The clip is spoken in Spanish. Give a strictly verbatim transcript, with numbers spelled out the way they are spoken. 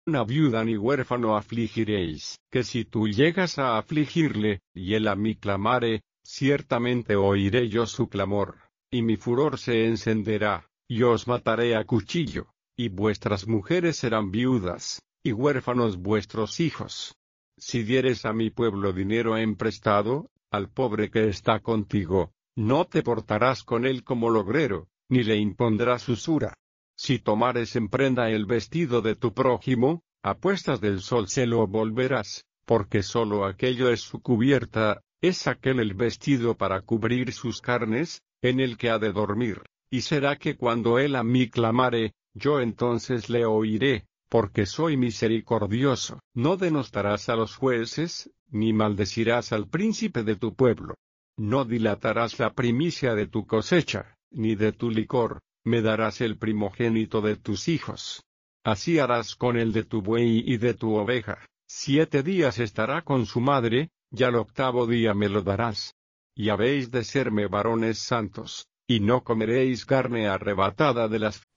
Una viuda ni huérfano afligiréis, que si tú llegas a afligirle, y él a mí clamare, ciertamente oiré yo su clamor, y mi furor se encenderá, y os mataré a cuchillo, y vuestras mujeres serán viudas, y huérfanos vuestros hijos. Si dieres a mi pueblo dinero emprestado, al pobre que está contigo, no te portarás con él como logrero, ni le impondrás usura. Si tomares en prenda el vestido de tu prójimo, a puestas del sol se lo volverás, porque sólo aquello es su cubierta, es aquel el vestido para cubrir sus carnes, en el que ha de dormir, y será que cuando él a mí clamare, yo entonces le oiré, porque soy misericordioso. No denostarás a los jueces, ni maldecirás al príncipe de tu pueblo. No dilatarás la primicia de tu cosecha, ni de tu licor, me darás el primogénito de tus hijos. Así harás con el de tu buey y de tu oveja. Siete días estará con su madre, y al octavo día me lo darás. Y habéis de serme varones santos, y no comeréis carne arrebatada de las